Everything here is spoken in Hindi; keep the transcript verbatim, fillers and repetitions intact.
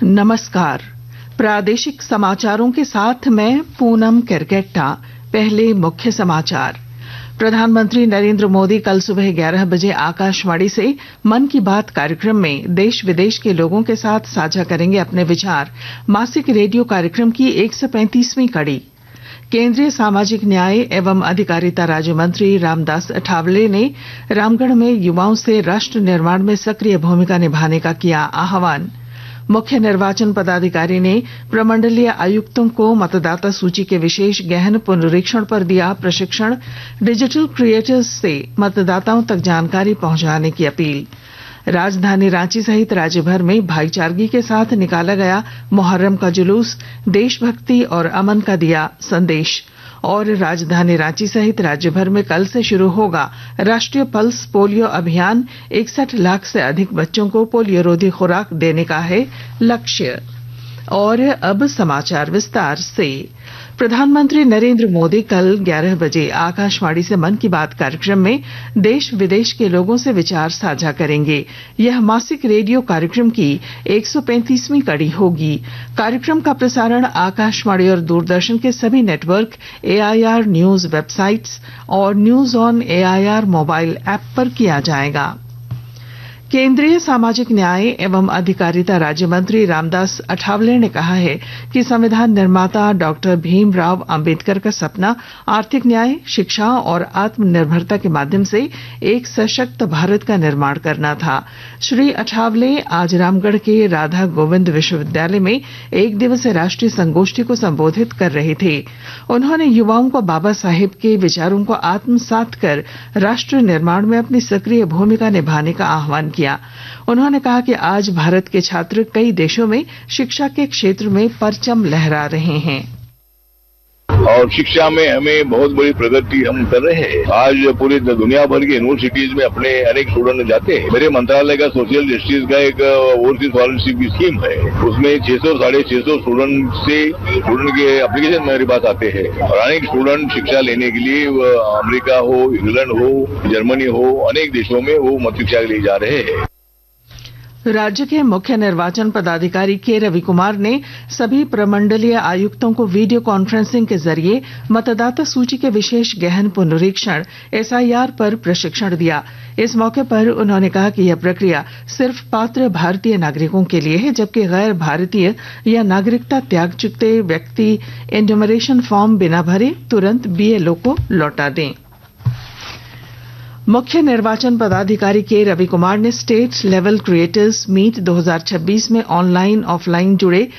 नमस्कार। प्रादेशिक समाचारों के साथ मैं पूनम केरकेट्टा। पहले मुख्य समाचार। प्रधानमंत्री नरेंद्र मोदी कल सुबह ग्यारह बजे आकाशवाणी से मन की बात कार्यक्रम में देश विदेश के लोगों के साथ साझा करेंगे अपने विचार। मासिक रेडियो कार्यक्रम की एक सौ पैंतीसवीं कड़ी। केंद्रीय सामाजिक न्याय एवं अधिकारिता राज्य मंत्री रामदास अठावले ने रामगढ़ में युवाओं से राष्ट्र निर्माण में सक्रिय भूमिका निभाने का किया आह्वान। मुख्य निर्वाचन पदाधिकारी ने प्रमंडलीय आयुक्तों को मतदाता सूची के विशेष गहन पुनरीक्षण पर दिया प्रशिक्षण। डिजिटल क्रिएटर्स से मतदाताओं तक जानकारी पहुंचाने की अपील। राजधानी रांची सहित राज्य भर में भाईचारगी के साथ निकाला गया मुहर्रम का जुलूस। देशभक्ति और अमन का दिया संदेश। और राजधानी रांची सहित राज्य भर में कल से शुरू होगा राष्ट्रीय पल्स पोलियो अभियान। इकसठ लाख से अधिक बच्चों को पोलियो रोधी खुराक देने का है लक्ष्य। और अब समाचार विस्तार से। प्रधानमंत्री नरेंद्र मोदी कल ग्यारह बजे आकाशवाणी से मन की बात कार्यक्रम में देश विदेश के लोगों से विचार साझा करेंगे। यह मासिक रेडियो कार्यक्रम की एक सौ पैंतीसवीं कड़ी होगी। कार्यक्रम का प्रसारण आकाशवाणी और दूरदर्शन के सभी नेटवर्क, एआईआर न्यूज वेबसाइट्स और news on AIR mobile app पर किया जाएगा। केंद्रीय सामाजिक न्याय एवं अधिकारिता राज्य मंत्री रामदास अठावले ने कहा है कि संविधान निर्माता डॉक्टर भीमराव अंबेडकर का सपना आर्थिक न्याय, शिक्षा और आत्मनिर्भरता के माध्यम से एक सशक्त भारत का निर्माण करना था। श्री अठावले आज रामगढ़ के राधा गोविंद विश्वविद्यालय में एक दिवसीय राष्ट्रीय संगोष्ठी को संबोधित कर रहे थे। उन्होंने युवाओं को बाबा साहेब के विचारों को आत्मसात कर राष्ट्र निर्माण में अपनी सक्रिय भूमिका निभाने का आह्वान किया। उन्होंने कहा कि आज भारत के छात्र कई देशों में शिक्षा के क्षेत्र में परचम लहरा रहे हैं और शिक्षा में हमें बहुत बड़ी प्रगति हम कर रहे हैं। आज पूरी दुनिया भर की यूनिवर्सिटीज में अपने अनेक स्टूडेंट जाते हैं। मेरे मंत्रालय का सोशल जस्टिस का एक ओवरसीज स्कॉलरशिप की स्कीम है। उसमें छह सौ साढ़े छह सौ स्टूडेंट से स्टूडेंट के एप्लीकेशन मेरे पास आते हैं और अनेक स्टूडेंट शिक्षा लेने के लिए अमेरिका हो, इंग्लैंड हो, जर्मनी हो, अनेक देशों में वो मत शिक्षा के लिए जा रहे हैं। राज्य के मुख्य निर्वाचन पदाधिकारी के रवि कुमार ने सभी प्रमंडलीय आयुक्तों को वीडियो कॉन्फ्रेंसिंग के जरिए मतदाता सूची के विशेष गहन पुनरीक्षण एसआईआर पर प्रशिक्षण दिया। इस मौके पर उन्होंने कहा कि यह प्रक्रिया सिर्फ पात्र भारतीय नागरिकों के लिए है, जबकि गैर भारतीय या नागरिकता त्याग चुके व्यक्ति एन्यूमरेशन फॉर्म बिना भरे तुरंत बीएलओ को लौटा दें। मुख्य निर्वाचन पदाधिकारी के रवि कुमार ने स्टेट लेवल क्रिएटर्स मीट दो हज़ार छब्बीस में ऑनलाइन ऑफलाइन जुड़े